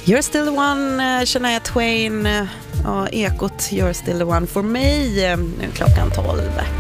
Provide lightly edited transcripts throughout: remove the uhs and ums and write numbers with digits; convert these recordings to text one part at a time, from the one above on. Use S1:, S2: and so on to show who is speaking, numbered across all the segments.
S1: You're still the one, Shania Twain och Ekot You're still the one for me. Nu klockan 12.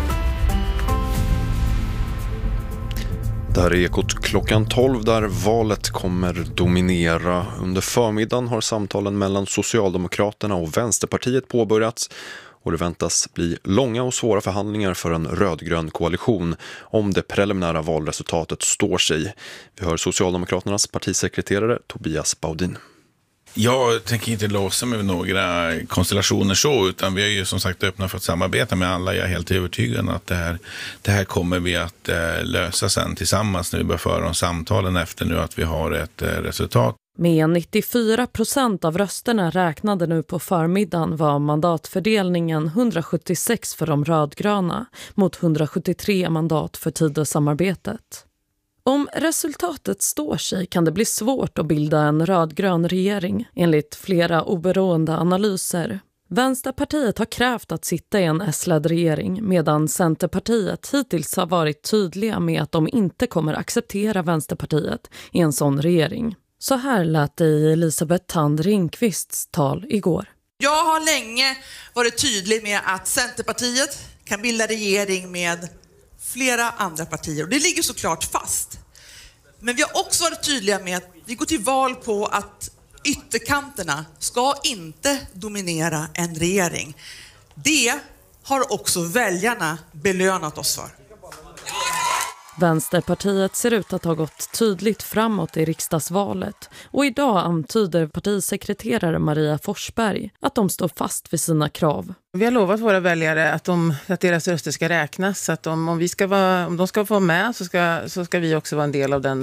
S2: Det här är Ekot klockan 12 där valet kommer dominera. Under förmiddagen har samtalen mellan Socialdemokraterna och Vänsterpartiet påbörjats. Och det väntas bli långa och svåra förhandlingar för en rödgrön koalition om det preliminära valresultatet står sig. Vi hör Socialdemokraternas partisekreterare Tobias Baudin.
S3: Jag tänker inte låsa mig med några konstellationer så, utan vi är ju som sagt öppna för att samarbeta med alla. Jag är helt övertygad att det här kommer vi att lösa sen tillsammans när vi börjar föra de samtalen efter nu att vi har ett resultat.
S4: Med 94% av rösterna räknade nu på förmiddagen var mandatfördelningen 176 för de rödgröna mot 173 mandat för Tidösamarbetet. Om resultatet står sig kan det bli svårt att bilda en rödgrön regering, enligt flera oberoende analyser. Vänsterpartiet har krävt att sitta i en S-ledd regering, medan Centerpartiet hittills har varit tydliga med att de inte kommer acceptera Vänsterpartiet i en sån regering. Så här lät det i Elisabeth Thand Ringqvists tal igår.
S5: Jag har länge varit tydlig med att Centerpartiet kan bilda regering med flera andra partier. Och det ligger såklart fast. Men vi har också varit tydliga med att vi går till val på att ytterkanterna ska inte dominera en regering. Det har också väljarna belönat oss för.
S4: Vänsterpartiet ser ut att ha gått tydligt framåt i riksdagsvalet och idag antyder partisekreterare Maria Forsberg att de står fast vid sina krav.
S6: Vi har lovat våra väljare att deras röster ska räknas, så att om de ska vara med så ska vi också vara en del av den